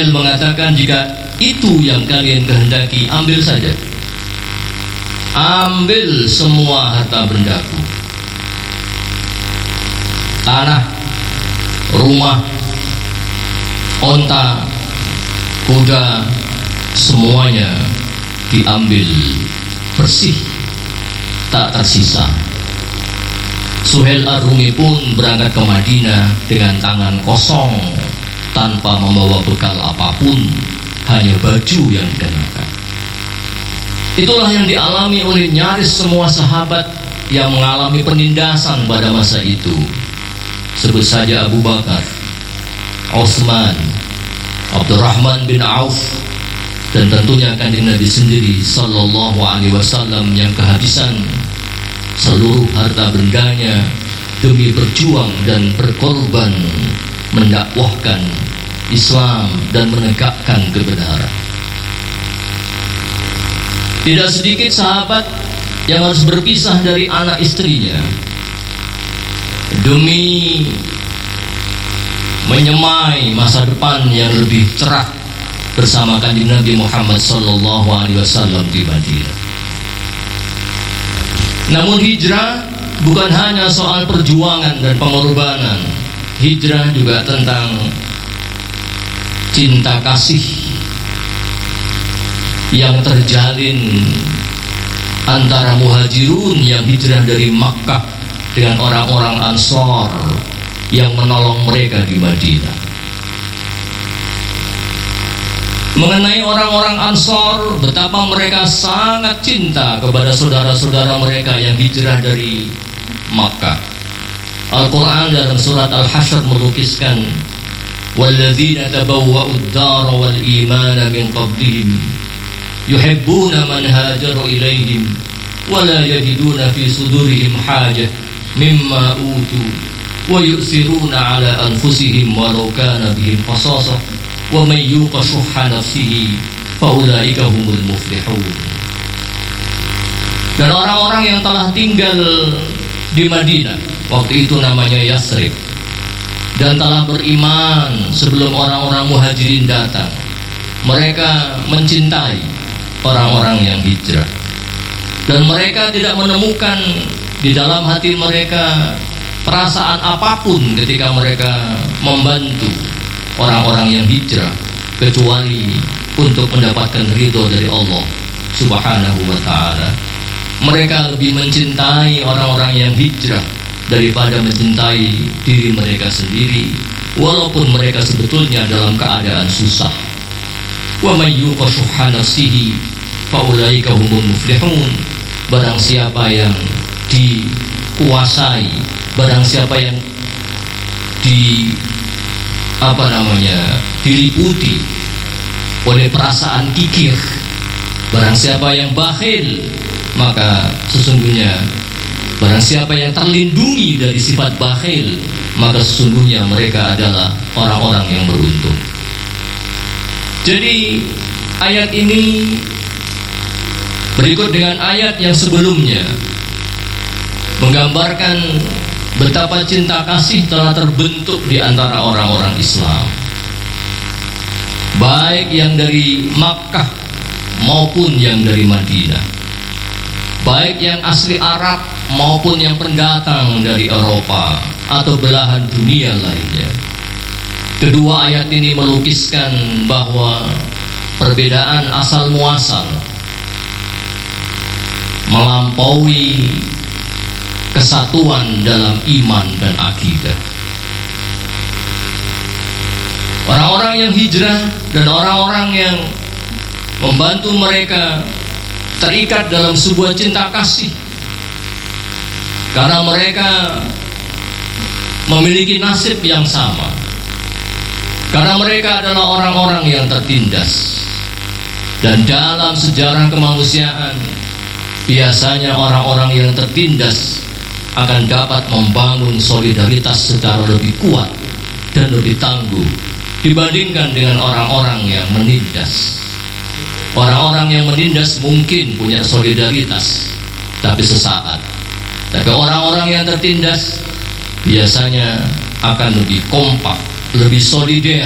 Suhail mengatakan, jika itu yang kalian kehendaki, ambil saja. Ambil semua harta bendaku, tanah, rumah, onta, kuda, semuanya diambil bersih, tak tersisa. Suhail Ar-Rumi pun berangkat ke Madinah dengan tangan kosong, tanpa membawa bekal apapun, hanya baju yang dikenakan. Itulah yang dialami oleh nyaris semua sahabat yang mengalami penindasan pada masa itu. Sebut saja Abu Bakar, Utsman, Abdurrahman bin Auf, dan tentunya Kanjeng Nabi sendiri Sallallahu Alaihi Wasallam yang kehabisan seluruh harta bendanya demi berjuang dan berkorban mendakwahkan Islam dan menegakkan kebenaran. Tidak sedikit sahabat yang harus berpisah dari anak istrinya demi menyemai masa depan yang lebih cerah bersama Kanjeng Nabi Muhammad Sallallahu Alaihi Wasallam di Madinah. Namun hijrah bukan hanya soal perjuangan dan pengorbanan. Hijrah juga tentang cinta kasih yang terjalin antara muhajirun yang hijrah dari Makkah dengan orang-orang Ansar yang menolong mereka di Madinah. Mengenai orang-orang Ansar, betapa mereka sangat cinta kepada saudara-saudara mereka yang hijrah dari Makkah. Al-Quran dalam surat Al-Hasyr melukiskan, وَالَّذِينَ تَبَوَّأُوا الدَّارَ وَالْإِيمَانَ مِنْ قَبْلِهِمْ يُحِبُّونَ مَنْ هَاجَرَ إِلَيْهِمْ وَلَا يَجِدُونَ فِي صُدُورِهِمْ حَاجَةً مِمَّا أُوتُوا وَيُؤْثِرُونَ عَلَى أَنفُسِهِمْ وَلَوْ كَانَ بِهِمْ خَصَاصَةٌ وَمَنْ يُوقَ شُحَّ نَفْسِهِ فَأُولَئِكَ هُمُ الْمُفْلِحُونَ. Dan orang-orang yang telah tinggal di Madinah, waktu itu namanya Yathrib, dan telah beriman sebelum orang-orang muhajirin datang, mereka mencintai orang-orang yang hijrah, dan mereka tidak menemukan di dalam hati mereka perasaan apapun ketika mereka membantu orang-orang yang hijrah, kecuali untuk mendapatkan ridho dari Allah Subhanahu wa ta'ala. Mereka lebih mencintai orang-orang yang hijrah daripada mencintai diri mereka sendiri, walaupun mereka sebetulnya dalam keadaan susah. Wa may yuqa shuhha nafsihi fa ulaika humul muflihun. Barang siapa yang dikuasai, barang siapa yang diliputi oleh perasaan kikir, barang siapa yang bakhil, maka sesungguhnya barang siapa yang terlindungi dari sifat bakhil, maka sesungguhnya mereka adalah orang-orang yang beruntung. Jadi ayat ini berikut dengan ayat yang sebelumnya menggambarkan betapa cinta kasih telah terbentuk di antara orang-orang Islam, baik yang dari Makkah maupun yang dari Madinah, baik yang asli Arab maupun yang pendatang dari Eropa atau belahan dunia lainnya. Kedua ayat ini melukiskan bahwa perbedaan asal muasal melampaui kesatuan dalam iman dan akidah. Orang-orang yang hijrah dan orang-orang yang membantu mereka terikat dalam sebuah cinta kasih, karena mereka memiliki nasib yang sama, karena mereka adalah orang-orang yang tertindas. Dan dalam sejarah kemanusiaan, biasanya orang-orang yang tertindas akan dapat membangun solidaritas secara lebih kuat dan lebih tangguh dibandingkan dengan orang-orang yang menindas. Orang-orang yang menindas mungkin punya solidaritas, tapi sesaat. Tapi orang-orang yang tertindas biasanya akan lebih kompak, lebih solider